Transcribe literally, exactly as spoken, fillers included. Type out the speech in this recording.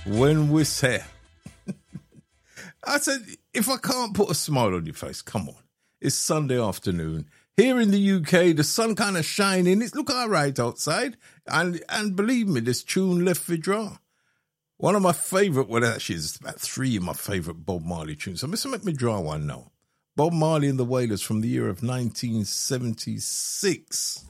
when we say, I said, if I can't put a smile on your face, come on. It's Sunday afternoon. Here in the U K, the sun kind of shining. It's look all right outside. And and believe me, this tune left for draw. One of my favourite, well, actually, it's about three of my favourite Bob Marley tunes. So let's make me draw one now. Bob Marley and the Wailers from the year of nineteen seventy-six.